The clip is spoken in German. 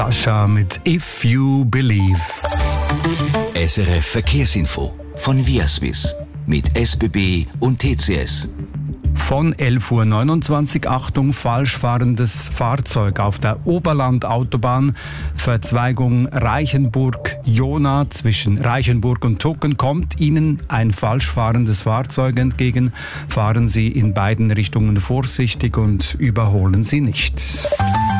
Sascha mit If You Believe. SRF Verkehrsinfo von Viaswiss mit SBB und TCS. Von 11.29 Uhr, Achtung, falsch fahrendes Fahrzeug auf der Oberland-Autobahn, Verzweigung Reichenburg-Jona zwischen Reichenburg und Tucken. Kommt Ihnen ein falsch fahrendes Fahrzeug entgegen, fahren Sie in beiden Richtungen vorsichtig und überholen Sie nicht.